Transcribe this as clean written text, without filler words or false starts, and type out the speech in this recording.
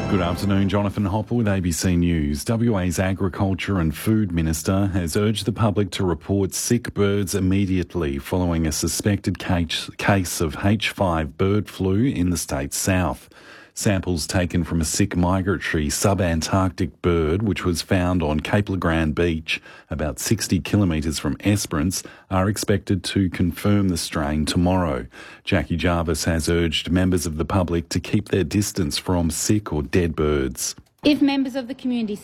Good afternoon, Jonathan Hopper with ABC News. WA's Agriculture and Food Minister has urged the public to report sick birds immediately following a suspected case of H5 bird flu in the state's south. Samples taken from a sick migratory sub-Antarctic bird, which was found on Cape Le Grand Beach, about 60 kilometres from Esperance, are expected to confirm the strain tomorrow. Jackie Jarvis has urged members of the public to keep their distance from sick or dead birds. If members of the community